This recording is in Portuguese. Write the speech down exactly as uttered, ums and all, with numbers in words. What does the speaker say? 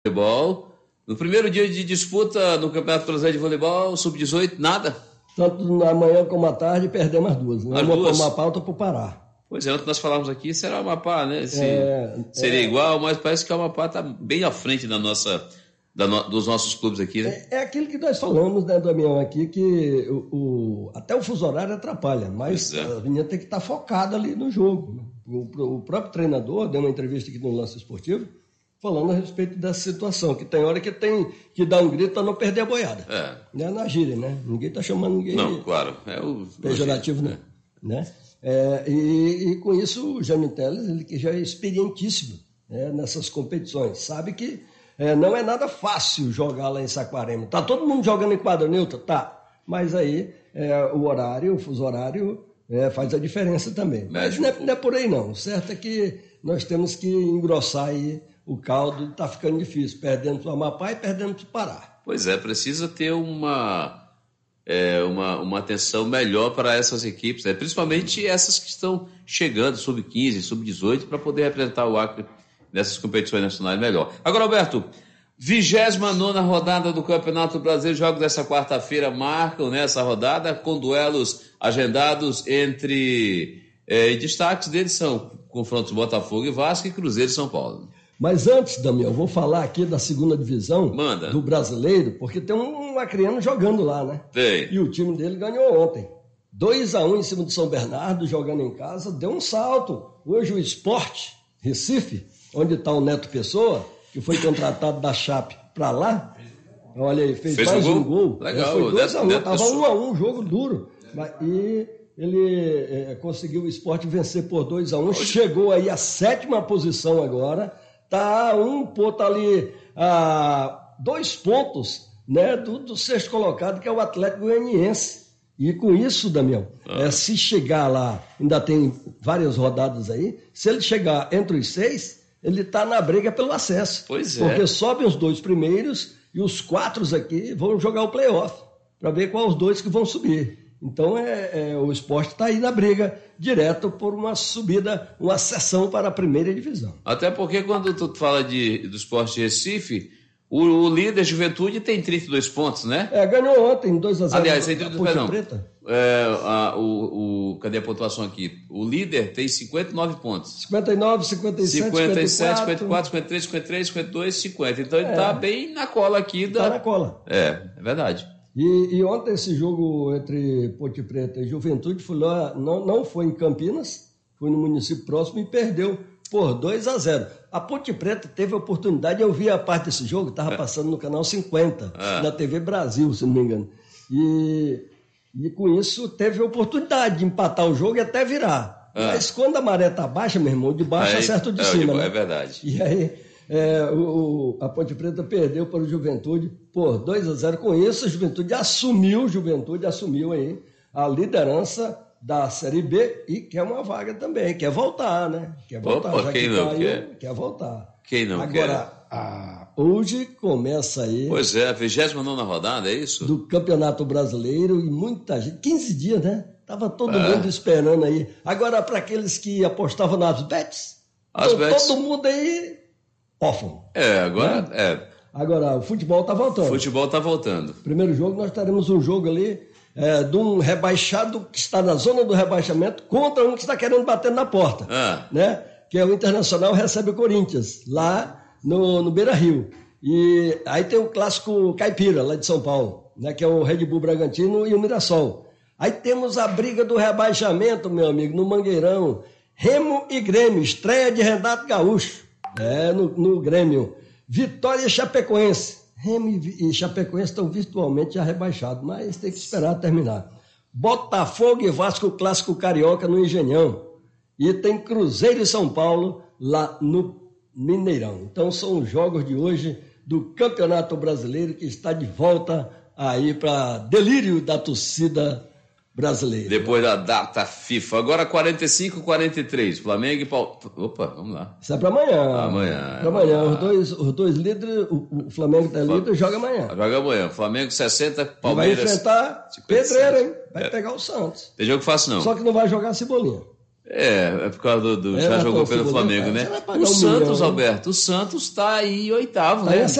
voleibol. No primeiro dia de disputa no Campeonato Brasileiro de Voleibol, sub dezoito, nada. Tanto na manhã como à tarde, perdemos as duas. Né? As uma duas? para o Amapá, outra para o Pará. Pois é, ontem nós falávamos aqui, será o Amapá, né? Se, é, seria é, igual, mas parece que o Amapá está bem à frente da nossa, da no, dos nossos clubes aqui, né? É, é aquilo que nós falamos, né, Damião, aqui, que o, o, até o fuso horário atrapalha, mas é. a menina tem que estar focada ali no jogo. Né? O, o próprio treinador deu uma entrevista aqui no Lance Esportivo, falando a respeito dessa situação, que tem hora que tem que dar um grito para não perder a boiada. É. Não é na gíria, né? Ninguém está chamando ninguém. Não, claro. É o pejorativo, né? né? É, e, e com isso o Jânio Teles, ele que já é experientíssimo, né, nessas competições, sabe que é, não é nada fácil jogar lá em Saquarema. Tá todo mundo jogando em quadra neutra? Tá. Mas aí é, o horário, o fuso horário é, faz a diferença também. Mas não é, não é por aí não. O certo é que nós temos que engrossar aí o caldo, está ficando difícil, perdendo para o Amapá e perdendo para o Pará. Pois é, precisa ter uma, é, uma, uma atenção melhor para essas equipes, né? Principalmente essas que estão chegando, sub quinze, sub dezoito, para poder representar o Acre nessas competições nacionais melhor. Agora, Alberto, vigésima nona rodada do Campeonato Brasileiro, jogos dessa quarta-feira marcam nessa rodada, com duelos agendados entre é, destaques deles são confrontos Botafogo e Vasco e Cruzeiro e São Paulo. Mas antes, Damião, eu vou falar aqui da segunda divisão Manda. do Brasileiro, porque tem um acreano jogando lá, né? Tem. E o time dele ganhou ontem. dois a um em cima do São Bernardo, jogando em casa, deu um salto. Hoje o Sport Recife, onde está o Neto Pessoa, que foi contratado da Chape para lá, olha aí, fez, fez mais um gol. Um gol. Legal. É, foi dois a um, estava um a um, jogo duro. E ele é, conseguiu o Sport vencer por dois a um, Hoje... chegou aí à sétima posição agora. Tá um ponto ali, a dois pontos, né, do, do sexto colocado, que é o Atlético Goianiense. E com isso, Damião, ah. é, se chegar lá, ainda tem várias rodadas aí, se ele chegar entre os seis, ele tá na briga pelo acesso. Pois é. Porque sobem os dois primeiros e os quatro aqui vão jogar o playoff, para ver quais os dois que vão subir. Então é, é, o Sport está aí na briga direto por uma subida, uma ascensão para a primeira divisão. Até porque quando tu fala de, do Sport de Recife, o, o líder Juventude tem trinta e dois pontos, né? É, ganhou ontem dois a zero. Aliás, tem trinta e dois, perdão. É, a, o, o, cadê a pontuação aqui? O líder tem cinquenta e nove pontos. cinquenta e nove, cinquenta e sete, cinquenta e sete, cinquenta e quatro, cinquenta e três, cinquenta e três, cinquenta e dois, cinquenta. Então ele está é. bem na cola aqui. Da... Está na cola. É, é verdade. E, e ontem esse jogo entre Ponte Preta e Juventude foi lá, não, não foi em Campinas, foi no município próximo e perdeu por dois a zero. A Ponte Preta teve a oportunidade, eu vi a parte desse jogo, estava passando no canal cinquenta, é. na T V Brasil, se não me engano. E, e com isso teve a oportunidade de empatar o jogo e até virar. É. Mas quando a maré está baixa, meu irmão, de baixo aí, acerta o de é, cima. É, né? é verdade. E aí... É, o, a Ponte Preta perdeu para o Juventude por dois a zero. Com isso, a Juventude assumiu, Juventude assumiu aí a liderança da Série B e quer uma vaga também, quer voltar, né? Quer voltar. Opa, já quem que não caiu, quer? Quer voltar. Quem não Agora, quer? Agora, hoje começa aí... Pois é, a vigésima nona rodada, é isso? Do Campeonato Brasileiro e muita gente, quinze dias, né? Tava todo é. mundo esperando aí. Agora, para aqueles que apostavam nas bets, As bets... todo mundo aí... órfão. É, agora... Né? É. Agora, o futebol está voltando. O futebol está voltando. Primeiro jogo, nós teremos um jogo ali é, de um rebaixado que está na zona do rebaixamento contra um que está querendo bater na porta. Ah. Né? Que é o Internacional recebe o Corinthians, lá no, no Beira-Rio. E aí tem o clássico caipira, lá de São Paulo, né? Que é o Red Bull Bragantino e o Mirassol. Aí temos a briga do rebaixamento, meu amigo, no Mangueirão. Remo e Grêmio, estreia de Renato Gaúcho. É, no, no Grêmio. Vitória e Chapecoense. Remo e Chapecoense estão virtualmente já rebaixados, mas tem que esperar terminar. Botafogo e Vasco, clássico carioca no Engenhão. E tem Cruzeiro e São Paulo lá no Mineirão. Então são os jogos de hoje do Campeonato Brasileiro que está de volta aí para delírio da torcida brasileira. Depois da data FIFA. Agora quarenta e cinco, quarenta e três. Flamengo e Palmeiras. Opa, vamos lá. Isso é para amanhã. Amanhã. Para amanhã. Os dois, os dois líderes, o, o Flamengo está líder, joga amanhã. Joga amanhã. Flamengo sessenta, Palmeiras. Vai enfrentar pedreiro, hein? Vai é. pegar o Santos. Tem jogo fácil não. Só que não vai jogar Cebolinha. É, é por causa do. do É, já jogou Rafael pelo Cebolinha, Flamengo, cara, né? você vai pagar O um Santos, milhão, né? Alberto, o Santos está aí em oitavo, Tá aí né? a